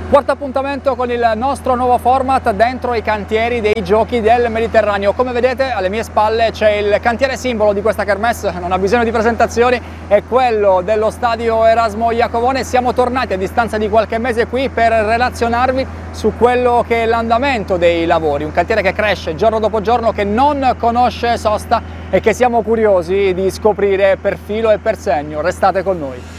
Quarto appuntamento con il nostro nuovo format dentro i cantieri dei Giochi del Mediterraneo. Come vedete alle mie spalle c'è il cantiere simbolo di questa kermesse, non ha bisogno di presentazioni, è quello dello stadio Erasmo Iacovone. Siamo tornati a distanza di qualche mese qui per relazionarvi su quello che è l'andamento dei lavori, un cantiere che cresce giorno dopo giorno, che non conosce sosta e che siamo curiosi di scoprire per filo e per segno. Restate con noi.